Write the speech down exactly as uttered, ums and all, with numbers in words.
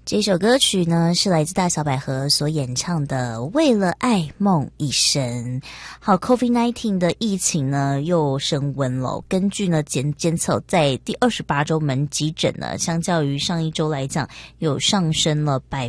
这首歌曲呢是来自大小百合所演唱的《为了爱梦一生》。好 ，COVID 十九 的疫情呢又升温了。根据呢监监测，在第二十八周门急诊呢，相较于上一周来讲，有上升了百